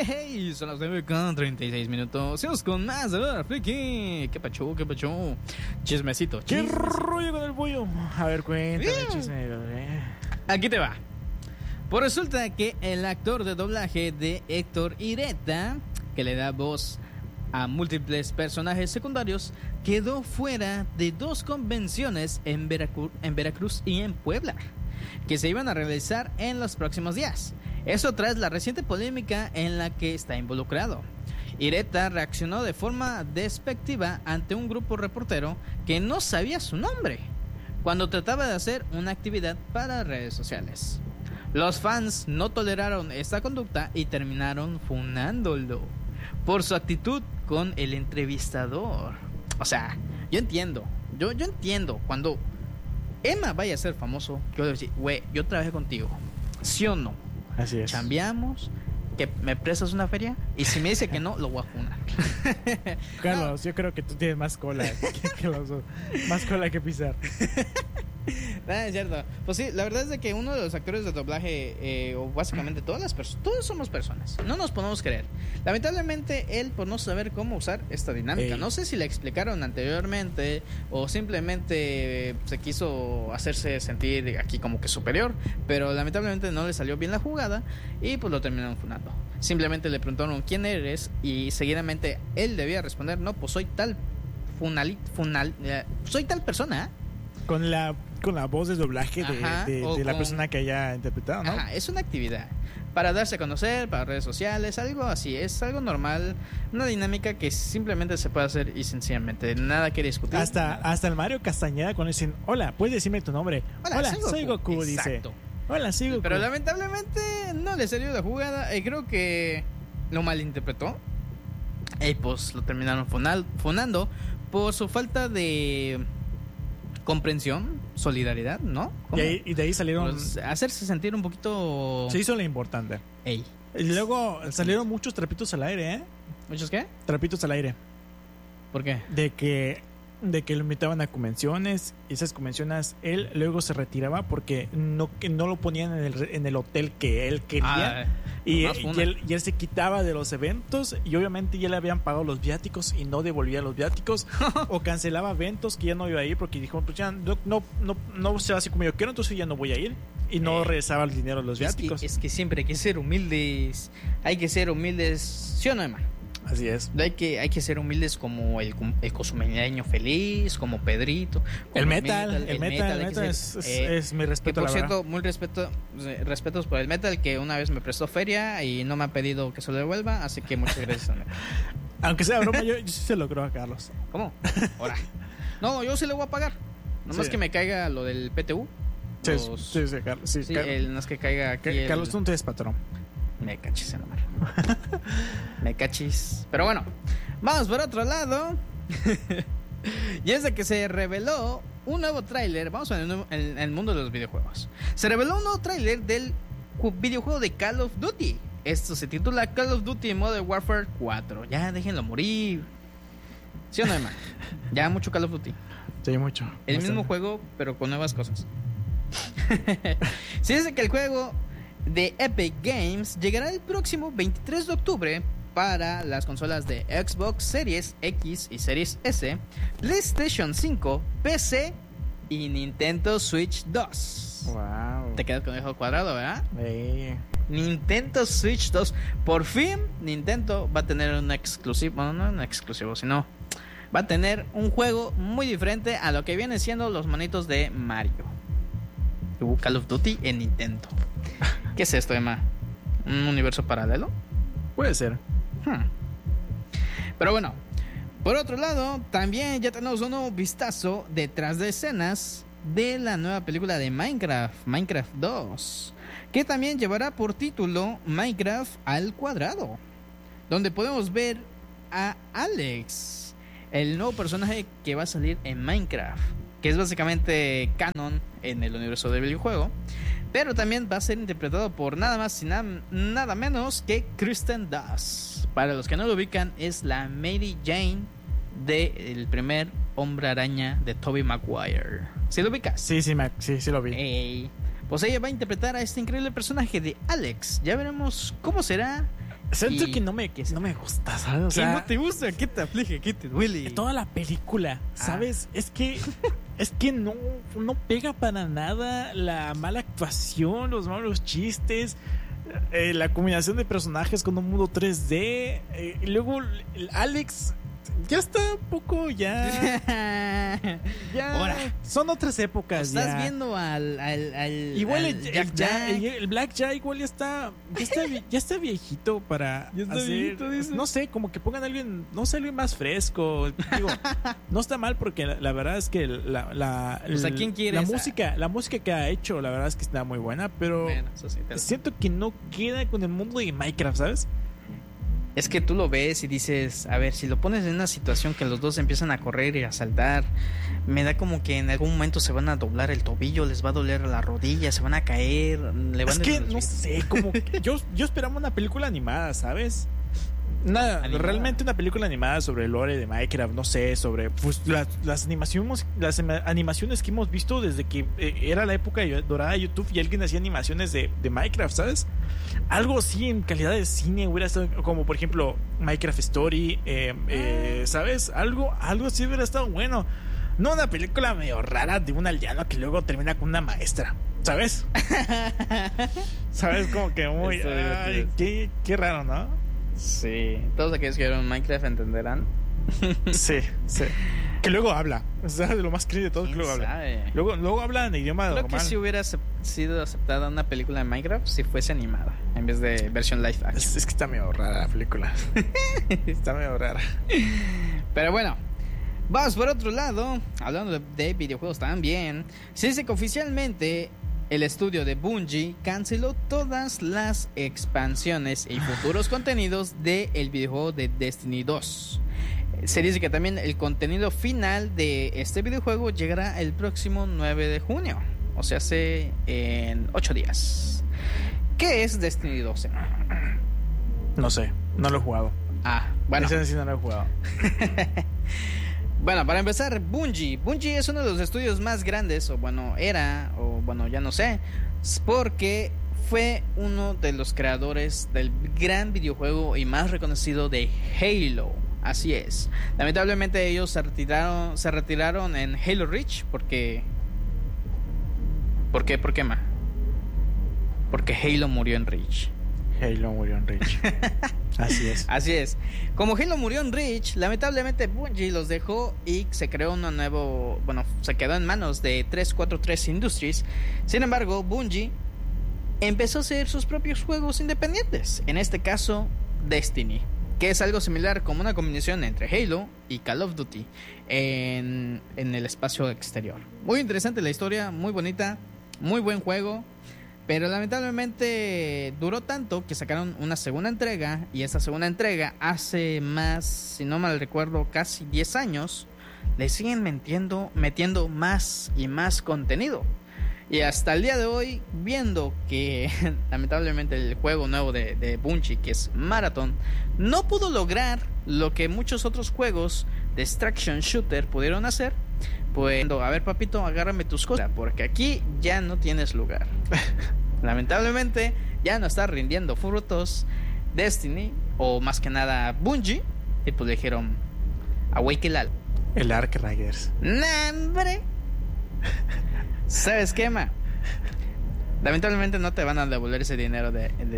Hey, son las 9:36. Seguimos con más de Hora Friki. ¿Qué pacho? Chismecito. ¿Qué rollo con el pollo? A ver, cuéntame el chisme. Aquí te va. Pues resulta que el actor de doblaje de Héctor Ireta, que le da voz a múltiples personajes secundarios, quedó fuera de dos convenciones en Veracruz y en Puebla, que se iban a realizar en los próximos días. Eso tras la reciente polémica en la que está involucrado. Ireta reaccionó de forma despectiva ante un grupo reportero que no sabía su nombre cuando trataba de hacer una actividad para redes sociales. Los fans no toleraron esta conducta y terminaron funándolo por su actitud con el entrevistador. O sea, yo entiendo cuando Emma vaya a ser famoso, yo le voy a decir, güey, yo trabajé contigo, ¿sí o no? Así es. Chambeamos, que me prestas una feria, y si me dice que no, lo voy a funar. Carlos, yo creo que tú tienes más cola que los dos. Más cola que pisar. Es cierto. Pues sí, la verdad es de que uno de los actores de doblaje, o básicamente todos somos personas. No nos podemos creer. Lamentablemente, él por no saber cómo usar esta dinámica. No sé si le explicaron anteriormente o simplemente se quiso hacerse sentir aquí como que superior, pero lamentablemente no le salió bien la jugada y pues lo terminaron funando. Simplemente le preguntaron quién eres y seguidamente él debía responder, no, pues soy tal soy tal persona. Con la voz de doblaje de la persona que haya interpretado, ¿no? Ajá, es una actividad para darse a conocer, para redes sociales, algo así, es algo normal, una dinámica que simplemente se puede hacer y sencillamente nada que discutir. Hasta el Mario Castañeda cuando dicen, hola, ¿puedes decirme tu nombre? Hola, soy Goku, dice. Hola, soy Goku. Pero lamentablemente no le salió la jugada y creo que lo malinterpretó y pues lo terminaron funando por su falta de comprensión, solidaridad, ¿no? Y de ahí salieron... Pues, hacerse sentir un poquito... Se hizo lo importante. Ey. Y luego salieron muchos trapitos al aire, ¿eh? ¿Muchos qué? Trapitos al aire. ¿Por qué? De que lo invitaban a convenciones, y esas convenciones él luego se retiraba porque no lo ponían en el hotel que él quería. Y él se quitaba de los eventos y obviamente ya le habían pagado los viáticos y no devolvía los viáticos o cancelaba eventos que ya no iba a ir porque dijo, pues ya no se va así como yo quiero, entonces ya no voy a ir, y no regresaba el dinero de los viáticos. Es que siempre hay que ser humildes, ¿sí o no, Emma? Así es. Hay que ser humildes como el cosumeño feliz, como Pedrito. Como el metal es mi respeto. Que por cierto, muy respetos por el metal, que una vez me prestó feria y no me ha pedido que se lo devuelva, así que muchas gracias a metal. Aunque sea broma, yo sí se lo creo a Carlos. ¿Cómo? Ahora. No, yo sí le voy a pagar. Nomás que me caiga lo del PTU. Sí, Carlos. Sí, no es que caiga aquí. Carlos, tú no eres patrón. Me cachis, Omar. Me cachis. Pero bueno, vamos por otro lado. Y es de que se reveló un nuevo tráiler. Vamos en el mundo de los videojuegos. Se reveló un nuevo tráiler del videojuego de Call of Duty. Esto se titula Call of Duty Modern Warfare 4. Ya déjenlo morir. ¿Sí o no, Emma? Ya mucho Call of Duty. Sí, mucho. El mismo juego, pero con nuevas cosas. Sí, es de que el juego de Epic Games llegará el próximo 23 de octubre para las consolas de Xbox Series X y Series S, PlayStation 5, PC y Nintendo Switch 2. Wow. Te quedas con el ojo cuadrado, ¿verdad? Nintendo Switch 2. Por fin Nintendo va a tener un exclusivo, bueno, no un exclusivo, sino va a tener un juego muy diferente a lo que vienen siendo los monitos de Mario. Call of Duty en Nintendo. ¿Qué es esto, Emma? ¿Un universo paralelo? Puede ser. Pero bueno, por otro lado, también ya tenemos un nuevo vistazo detrás de escenas de la nueva película de Minecraft 2, que también llevará por título Minecraft al cuadrado, donde podemos ver a Alex, el nuevo personaje que va a salir en Minecraft, que es básicamente canon en el universo del videojuego, pero también va a ser interpretado por nada más y nada menos que Kristen Dunst. Para los que no lo ubican, es la Mary Jane del primer Hombre Araña de Tobey Maguire. ¿Sí lo ubicas? Sí, lo vi. Pues ella va a interpretar a este increíble personaje de Alex. Ya veremos cómo será Siento que no me gusta, ¿sabes? O sea, ¿qué no te gusta? ¿Qué te aflige? ¿Qué te duele? Toda la película, ¿sabes? Es que no pega para nada la mala actuación, los malos chistes, la combinación de personajes con un mundo 3D. Y luego Alex ya está un poco ya Ahora, son otras épocas. Estás viendo al igual al el Black Jack igual ya está viejito para viejito, no sé, como que pongan a alguien, no sé, alguien más fresco. Digo, no está mal porque la verdad es que ¿quién quiere la música que ha hecho, la verdad es que está muy buena, pero bueno, eso sí, siento que no queda con el mundo de Minecraft, ¿sabes? Es que tú lo ves y dices, a ver, si lo pones en una situación que los dos empiezan a correr y a saltar, me da como que en algún momento se van a doblar el tobillo, les va a doler la rodilla, se van a caer, le van Es que no sé, como que yo esperaba una película animada, ¿sabes? Realmente una película animada sobre el lore de Minecraft, no sé, sobre pues, las animaciones que hemos visto desde que era la época dorada de YouTube y alguien hacía animaciones de Minecraft, ¿sabes? Algo así en calidad de cine hubiera estado, como por ejemplo Minecraft Story, ¿sabes? Algo así hubiera estado bueno. No una película medio rara de un aldeano que luego termina con una maestra, ¿sabes? ¿Sabes? Como que muy... Ay, qué raro, ¿no? Sí, todos aquellos que vieron Minecraft entenderán. Sí. Que luego habla. O sea, de lo más creíble de todo, que luego habla. Luego habla en idioma normal. Creo que si hubiera sido aceptada una película de Minecraft si fuese animada en vez de versión live action. Es que está medio rara la película. Está medio rara. Pero bueno, vamos por otro lado. Hablando de videojuegos también. Se dice que oficialmente el estudio de Bungie canceló todas las expansiones y futuros contenidos del videojuego de Destiny 2. Se dice que también el contenido final de este videojuego llegará el próximo 9 de junio. O sea, en 8 días. ¿Qué es Destiny 2? No sé, no lo he jugado. Bueno. Ese sí no lo he jugado. Bueno, para empezar, Bungie es uno de los estudios más grandes, ya no sé, porque fue uno de los creadores del gran videojuego y más reconocido de Halo. Así es. Lamentablemente ellos se retiraron en Halo Reach porque... ¿Por qué, ma? Porque Halo murió en Reach. Así es. Como Halo murió en Reach, lamentablemente Bungie los dejó y se creó se quedó en manos de 343 Industries. Sin embargo, Bungie empezó a hacer sus propios juegos independientes. En este caso, Destiny, que es algo similar, como una combinación entre Halo y Call of Duty en el espacio exterior. Muy interesante la historia, muy bonita, muy buen juego. Pero lamentablemente duró tanto que sacaron una segunda entrega. Y esta segunda entrega hace más, si no mal recuerdo, casi 10 años. Le siguen metiendo más y más contenido. Y hasta el día de hoy, viendo que lamentablemente el juego nuevo de Bungie, que es Marathon, no pudo lograr lo que muchos otros juegos de extraction shooter pudieron hacer. Pues, a ver, papito, agárrame tus cosas, porque aquí ya no tienes lugar. Lamentablemente, ya no está rindiendo frutos Destiny, o más que nada Bungie. Y pues le dijeron, awake el Ark Riders. ¡Nambre! ¿Sabes qué, ma? Lamentablemente no te van a devolver ese dinero de